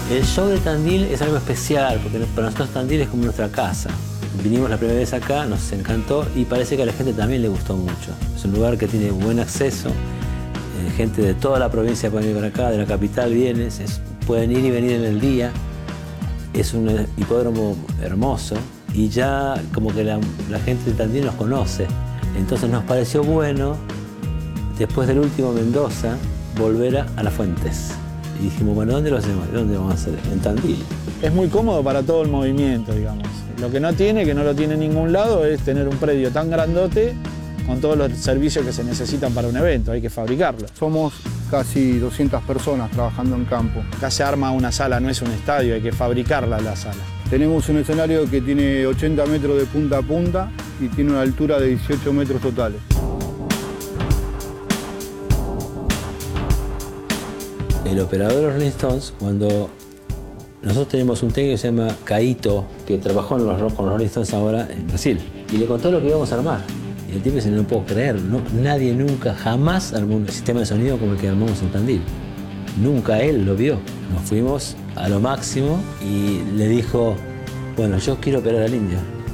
El show de Tandil es algo especial, porque para nosotros Tandil es como nuestra casa. Vinimos la primera vez acá, nos encantó y parece que a la gente también le gustó mucho. Es un lugar que tiene buen acceso, gente de toda la provincia puede venir para acá, de la capital vienen, pueden ir y venir en el día. Es un hipódromo hermoso y ya como que la gente de Tandil nos conoce. Entonces nos pareció bueno, después del último Mendoza, volver a Las Fuentes. Y dijimos, bueno, ¿dónde lo hacemos? ¿Dónde vamos a hacer? En Tandil. Es muy cómodo para todo el movimiento, digamos. Lo que no tiene, que no lo tiene en ningún lado, es tener un predio tan grandote con todos los servicios que se necesitan para un evento. Hay que fabricarlo. Somos casi 200 personas trabajando en campo. Acá se arma una sala, no es un estadio, hay que fabricarla la sala. Tenemos un escenario que tiene 80 metros de punta a punta y tiene una altura de 18 metros totales. El operador de los Rolling Stones, cuando nosotros tenemos un técnico que se llama Caíto, que trabajó con los Rolling Stones ahora en Brasil, y le contó lo que íbamos a armar. Y el tipo dice, no lo puedo creer, nadie nunca, jamás armó un sistema de sonido como el que armamos en Tandil. Nunca él lo vio. Nos fuimos a lo máximo y le dijo, bueno, yo quiero operar al indio.